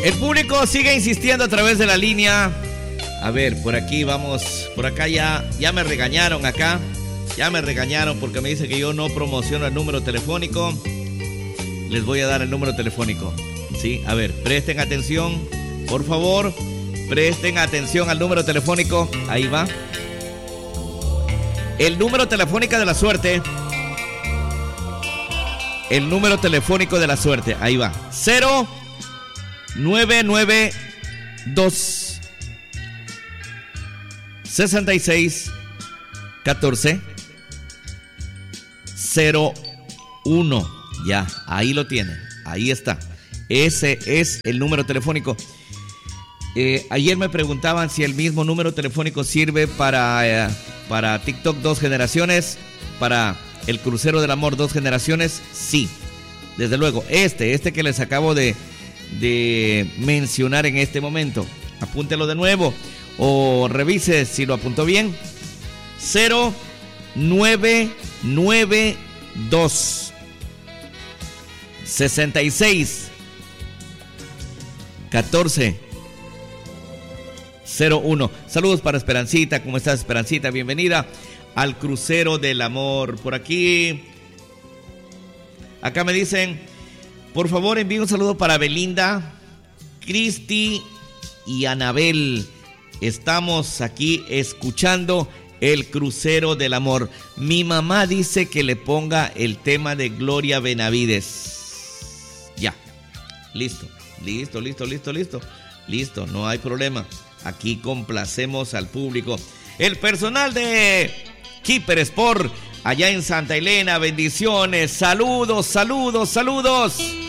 El público sigue insistiendo a través de la línea. A ver, por aquí vamos. Por acá ya me regañaron acá. Ya me regañaron porque me dice que yo no promociono el número telefónico. Les voy a dar el número telefónico. Sí, a ver, presten atención. Por favor, presten atención al número telefónico. Ahí va. El número telefónico de la suerte. El número telefónico de la suerte. Ahí va. 0992 66 14 01. Ya, ahí lo tiene. Ahí está. Ese es el número telefónico. Ayer me preguntaban si el mismo número telefónico sirve para TikTok 2 generaciones, para el crucero del amor 2 generaciones. Sí, desde luego. Este que les acabo de mencionar en este momento. Apúntelo de nuevo o revise si lo apuntó bien. 0992 66 14 01. Saludos para Esperancita. ¿Cómo estás, Esperancita? Bienvenida al crucero del amor. Por aquí, acá me dicen, por favor envíe un saludo para Belinda, Cristi y Anabel. Estamos aquí escuchando el crucero del amor. Mi mamá dice que le ponga el tema de Gloria Benavides. Ya, listo, no hay problema. Aquí complacemos al público. El personal de Keeper Sport allá en Santa Elena, bendiciones, saludos.